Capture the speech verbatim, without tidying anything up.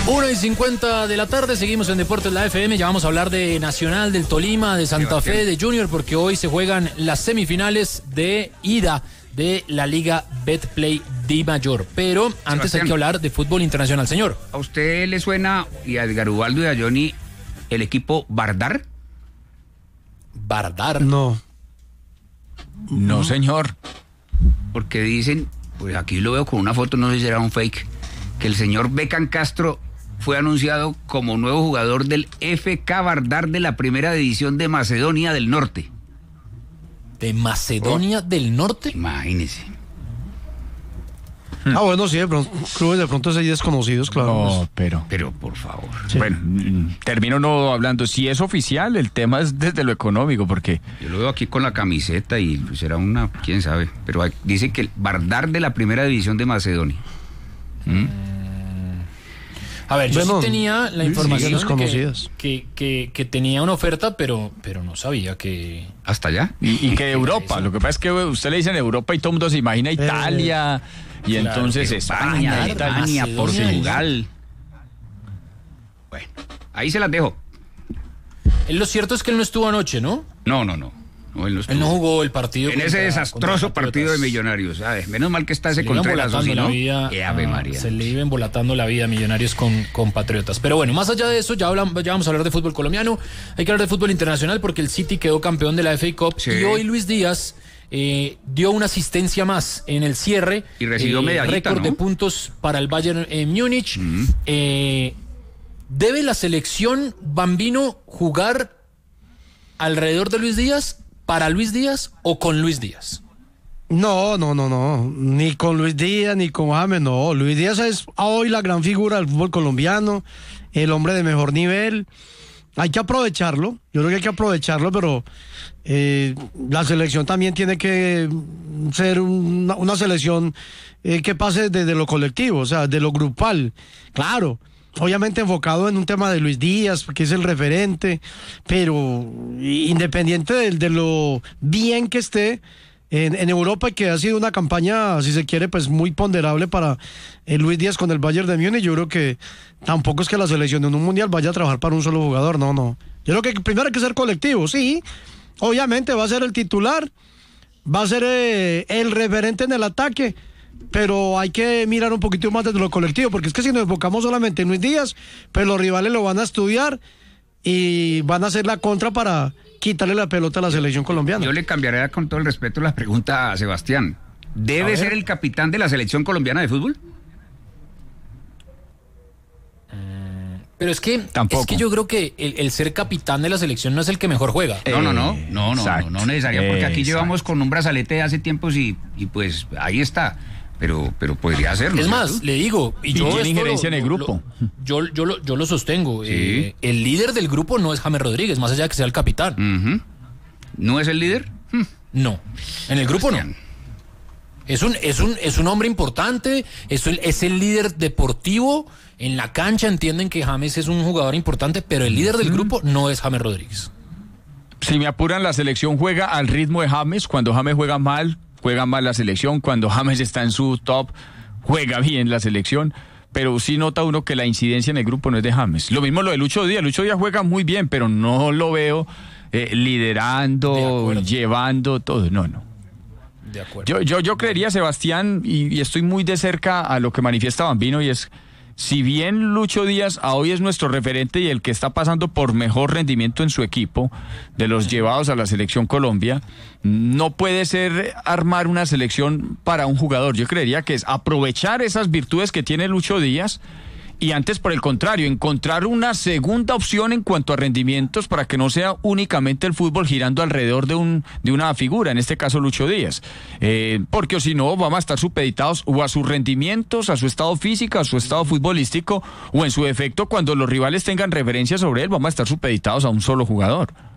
una y cincuenta de la tarde, seguimos en Deportes La F M, ya vamos a hablar de Nacional, del Tolima, de Santa Fe, de Junior, porque hoy se juegan las semifinales de ida de la Liga Betplay Di Mayor. Pero antes Sebastián, hay que hablar de fútbol internacional, señor. ¿A usted le suena, y a Edgar Ubaldo y a Johnny, el equipo Vardar? ¿Vardar? No. No, señor. Porque dicen, pues aquí lo veo con una foto, no sé si será un fake, que el señor Beckham Castro fue anunciado como nuevo jugador del F K Vardar de la primera división de Macedonia del Norte. ¿De Macedonia oh. del Norte? Imagínese. Ah, bueno, sí, de pronto, clubes de pronto hay desconocidos, claro. No, pues. pero... Pero, por favor. Sí. Bueno, termino no hablando. Si es oficial, el tema es desde lo económico, porque... Yo lo veo aquí con la camiseta y será una... quién sabe. Pero dice que el Vardar de la primera división de Macedonia. ¿Mm? A ver, yo bueno, sí tenía la información sí, que, que, que, que tenía una oferta, pero, pero no sabía que... ¿Hasta allá? Y, y que de Europa. Lo que pasa es que usted le dice en Europa y todo el mundo se imagina Italia... Eh, y claro, entonces España, España, España, Portugal. Bueno, ahí se las dejo. Él, lo cierto es que él no estuvo anoche, ¿no? No, no, no. no él, no él no jugó el partido. En contra, ese desastroso partido de Millonarios. ¿Sabes? Menos mal que está ese Contreras, si no, vida, ¡qué ave María! Se le iba embolatando la vida a Millonarios con, con Patriotas. Pero bueno, más allá de eso, ya, hablamos, ya vamos a hablar de fútbol colombiano. Hay que hablar de fútbol internacional porque el City quedó campeón de la F A Cup. Sí. Y hoy Luis Díaz... Eh, dio una asistencia más en el cierre y recibió eh, medallita, récord ¿no? de puntos para el Bayern en Múnich. Mm. eh, ¿Debe la selección Bambino jugar alrededor de Luis Díaz, para Luis Díaz o con Luis Díaz? No, no, no, no, ni con Luis Díaz ni con James, no. Luis Díaz es hoy la gran figura del fútbol colombiano, el hombre de mejor nivel. Hay que aprovecharlo, yo creo que hay que aprovecharlo, pero eh, la selección también tiene que ser una, una selección eh, que pase desde lo colectivo, o sea, de lo grupal. Claro, obviamente enfocado en un tema de Luis Díaz, que es el referente, pero independiente de, de lo bien que esté en, en Europa, que ha sido una campaña, si se quiere, pues muy ponderable para eh, Luis Díaz con el Bayern de Múnich. Yo creo que tampoco es que la selección en un mundial vaya a trabajar para un solo jugador, no, no. Yo creo que primero hay que ser colectivo, sí. Obviamente va a ser el titular, va a ser eh, el referente en el ataque, pero hay que mirar un poquito más desde lo colectivo, porque es que si nos enfocamos solamente en Luis Díaz, pues los rivales lo van a estudiar y van a hacer la contra para quitarle la pelota a la selección colombiana. Yo le cambiaré con todo el respeto la pregunta a Sebastián. ¿Debe a ser el capitán de la selección colombiana de fútbol? Pero es que, Tampoco. es que yo creo que el, el ser capitán de la selección no es el que mejor juega. No, no, no, no, no, no, no necesariamente, porque aquí Exacto. llevamos con un brazalete hace tiempos y, y pues ahí está. Pero, pero podría hacerlo. Es más, ¿cierto? le digo, y, y yo tiene injerencia lo, en el grupo. Lo, yo, yo, lo, yo lo sostengo. Sí. Eh, el líder del grupo no es James Rodríguez, más allá de que sea el capitán. Uh-huh. ¿No es el líder? Hmm. No, en el grupo Sebastián. no. Es un, es un, es un hombre importante, es el, es el líder deportivo. En la cancha entienden que James es un jugador importante, pero el líder del grupo no es James Rodríguez. Si me apuran, la selección juega al ritmo de James. Cuando James juega mal, juega mal la selección. Cuando James está en su top, juega bien la selección. Pero sí nota uno que la incidencia en el grupo no es de James. Lo mismo lo de Lucho Díaz. Lucho Díaz juega muy bien, pero no lo veo eh, liderando, llevando todo. No, no. De acuerdo. Yo, yo, yo creería, Sebastián, y, y estoy muy de cerca a lo que manifiesta Bambino, y es, si bien Lucho Díaz a hoy es nuestro referente y el que está pasando por mejor rendimiento en su equipo, de los llevados a la selección Colombia, no puede ser armar una selección para un jugador. Yo creería que es aprovechar esas virtudes que tiene Lucho Díaz y antes, por el contrario, encontrar una segunda opción en cuanto a rendimientos para que no sea únicamente el fútbol girando alrededor de un de una figura, en este caso Lucho Díaz, eh, porque si no vamos a estar supeditados o a sus rendimientos, a su estado físico, a su estado futbolístico, o en su defecto cuando los rivales tengan referencia sobre él, vamos a estar supeditados a un solo jugador.